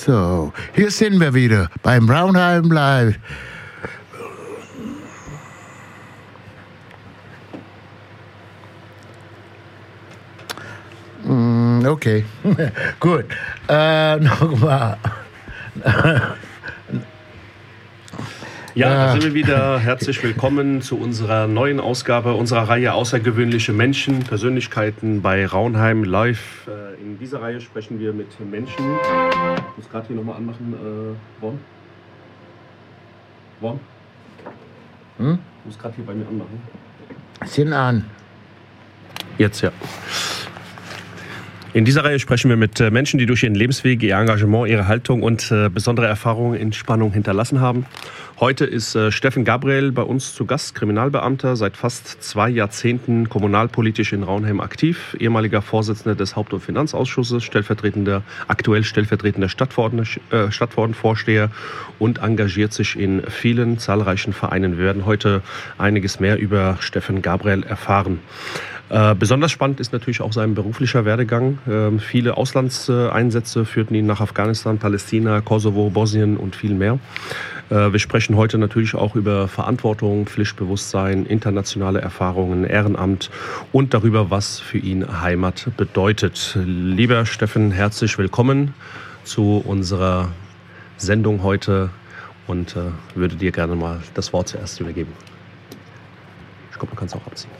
So, hier sind wir wieder beim Raunheim Live. Okay, gut. Nochmal. Ja, da sind wir wieder. Herzlich willkommen zu unserer neuen Ausgabe unserer Reihe Außergewöhnliche Menschen, Persönlichkeiten bei Raunheim Live. In dieser Reihe sprechen wir mit Menschen. Ich muss gerade hier nochmal anmachen. Won? Ich muss gerade hier bei mir anmachen. Sind an. Jetzt, ja. In dieser Reihe sprechen wir mit Menschen, die durch ihren Lebensweg, ihr Engagement, ihre Haltung und besondere Erfahrungen in Spannung hinterlassen haben. Heute ist Steffen Gabriel bei uns zu Gast, Kriminalbeamter, seit fast 2 Jahrzehnten kommunalpolitisch in Raunheim aktiv, ehemaliger Vorsitzender des Haupt- und Finanzausschusses, aktuell stellvertretender Stadtverordnetenvorsteher und engagiert sich in vielen zahlreichen Vereinen. Wir werden heute einiges mehr über Steffen Gabriel erfahren. Besonders spannend ist natürlich auch sein beruflicher Werdegang. Viele Auslandseinsätze führten ihn nach Afghanistan, Palästina, Kosovo, Bosnien und viel mehr. Wir sprechen heute natürlich auch über Verantwortung, Pflichtbewusstsein, internationale Erfahrungen, Ehrenamt und darüber, was für ihn Heimat bedeutet. Lieber Steffen, herzlich willkommen zu unserer Sendung heute und würde dir gerne mal das Wort zuerst übergeben. Ich glaube, du kannst auch abziehen.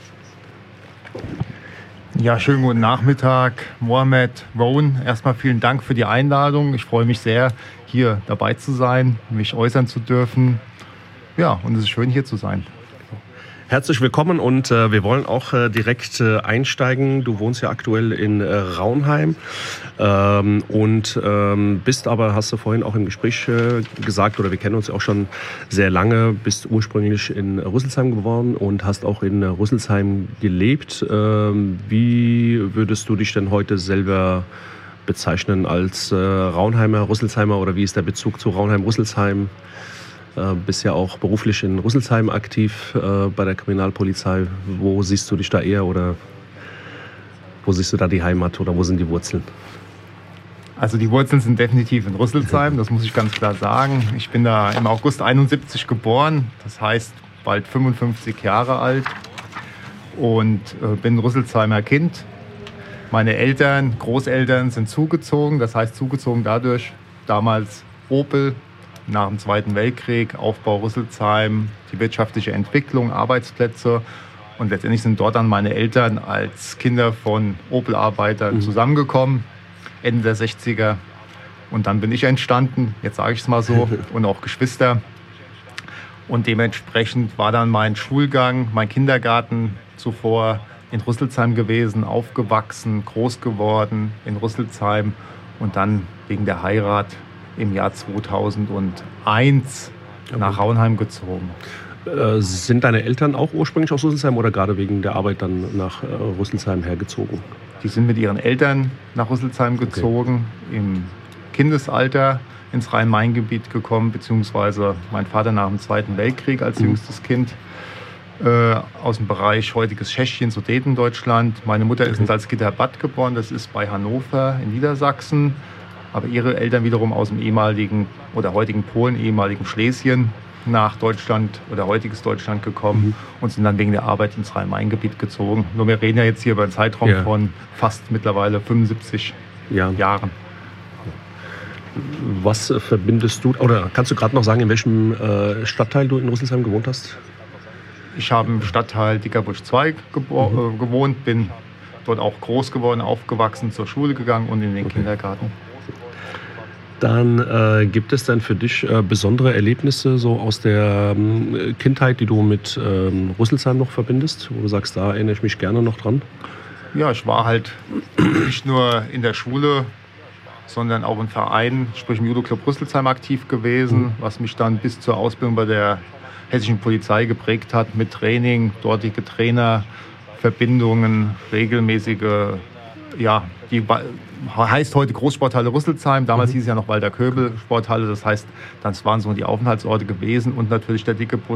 Ja, schönen guten Nachmittag, Mohamed, Ron. Erstmal vielen Dank für die Einladung. Ich freue mich sehr, hier dabei zu sein, mich äußern zu dürfen. Ja, und es ist schön, hier zu sein. Herzlich willkommen und wir wollen auch direkt einsteigen. Du wohnst ja aktuell in Raunheim und bist aber, hast du vorhin auch im Gespräch gesagt, oder wir kennen uns ja auch schon sehr lange, bist ursprünglich in Rüsselsheim geboren und hast auch in Rüsselsheim gelebt. Wie würdest du dich denn heute selber bezeichnen als Raunheimer, Rüsselsheimer, oder wie ist der Bezug zu Raunheim-Rüsselsheim? Bist ja auch beruflich in Rüsselsheim aktiv bei der Kriminalpolizei. Wo siehst du dich da eher, oder wo siehst du da die Heimat, oder wo sind die Wurzeln? Also die Wurzeln sind definitiv in Rüsselsheim, das muss ich ganz klar sagen. Ich bin da im August 71 geboren, das heißt bald 55 Jahre alt und bin Rüsselsheimer Kind. Meine Eltern, Großeltern sind zugezogen, das heißt zugezogen dadurch, damals Opel, nach dem Zweiten Weltkrieg, Aufbau Rüsselsheim, die wirtschaftliche Entwicklung, Arbeitsplätze. Und letztendlich sind dort dann meine Eltern als Kinder von Opel-Arbeitern zusammengekommen, Ende der 60er. Und dann bin ich entstanden, jetzt sage ich es mal so, und auch Geschwister. Und dementsprechend war dann mein Schulgang, mein Kindergarten zuvor in Rüsselsheim gewesen, aufgewachsen, groß geworden in Rüsselsheim und dann wegen der Heirat im Jahr 2001 nach Raunheim gezogen. Sind deine Eltern auch ursprünglich aus Rüsselsheim oder gerade wegen der Arbeit dann nach Rüsselsheim hergezogen? Die sind mit ihren Eltern nach Rüsselsheim gezogen, im Kindesalter ins Rhein-Main-Gebiet gekommen, beziehungsweise mein Vater nach dem Zweiten Weltkrieg als jüngstes Kind aus dem Bereich heutiges Tschechien, Sudetendeutschland. Meine Mutter ist in Salzgitter-Bad geboren, das ist bei Hannover in Niedersachsen. Aber ihre Eltern wiederum aus dem ehemaligen oder heutigen Polen, ehemaligen Schlesien nach Deutschland oder heutiges Deutschland gekommen und sind dann wegen der Arbeit ins Rhein-Main-Gebiet gezogen. Nur wir reden ja jetzt hier über einen Zeitraum von fast mittlerweile 75 Jahren. Was verbindest du, oder kannst du gerade noch sagen, in welchem Stadtteil du in Rüsselsheim gewohnt hast? Ich habe im Stadtteil Dickerbusch 2 gewohnt, bin dort auch groß geworden, aufgewachsen, zur Schule gegangen und in den Kindergarten. Dann gibt es dann für dich besondere Erlebnisse so aus der Kindheit, die du mit Rüsselsheim noch verbindest, wo du sagst, da erinnere ich mich gerne noch dran? Ja, ich war halt nicht nur in der Schule, sondern auch im Verein, sprich im Judo-Club Rüsselsheim aktiv gewesen, was mich dann bis zur Ausbildung bei der hessischen Polizei geprägt hat, mit Training, dortige Trainer, Verbindungen, regelmäßige, die heißt heute Großsporthalle Rüsselsheim, damals hieß es ja noch Walter Köbel Sporthalle, das heißt, das waren so die Aufenthaltsorte gewesen und natürlich der Dicke